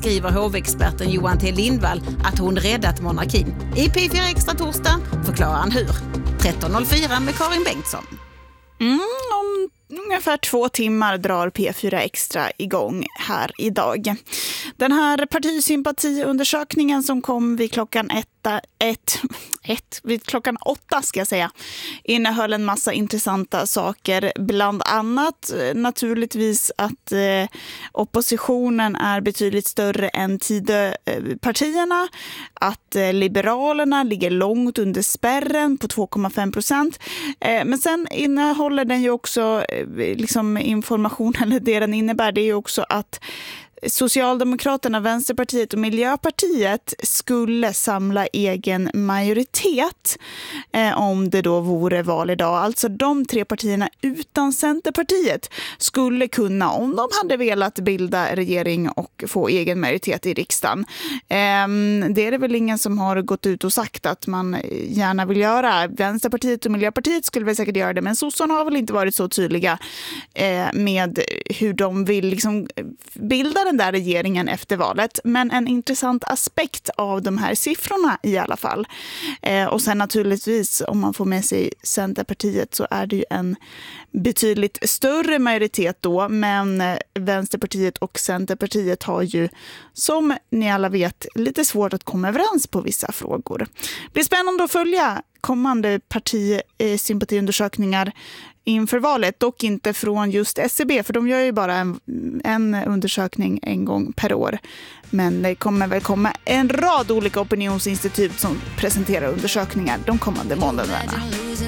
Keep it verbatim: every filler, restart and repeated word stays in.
skriver hovexperten Johan T. Lindvall att hon räddat monarkin. I P fyra Extra torsdag förklarar han hur. tretton noll fyra med Karin Bengtsson. Mm, om ungefär två timmar drar P fyra Extra igång här idag. Den här partisympatiundersökningen som kom vid klockan ett, ett, ett, vid klockan åtta ska jag säga, innehöll en massa intressanta saker. Bland annat naturligtvis att eh, oppositionen är betydligt större än Tidöpartierna. Att eh, Liberalerna ligger långt under spärren på två komma fem procent. Eh, men sen innehåller den ju också eh, liksom information, eller det den innebär, det är ju också att Socialdemokraterna, Vänsterpartiet och Miljöpartiet skulle samla egen majoritet eh, om det då vore val idag. Alltså de tre partierna utan Centerpartiet skulle kunna, om de hade velat, bilda regering och få egen majoritet i riksdagen. Eh, det är det väl ingen som har gått ut och sagt att man gärna vill göra. Vänsterpartiet och Miljöpartiet skulle väl säkert göra det, men sossarna har väl inte varit så tydliga eh, med hur de vill liksom bilda den där regeringen efter valet. Men en intressant aspekt av de här siffrorna i alla fall. Eh, och sen naturligtvis, om man får med sig Centerpartiet så är det ju en betydligt större majoritet då, men Vänsterpartiet och Centerpartiet har ju, som ni alla vet, lite svårt att komma överens på vissa frågor. Det blir spännande att följa kommande partisympatiundersökningar inför valet, dock inte från just S C B, för de gör ju bara en, en undersökning en gång per år. Men det kommer väl komma en rad olika opinionsinstitut som presenterar undersökningar de kommande månaderna.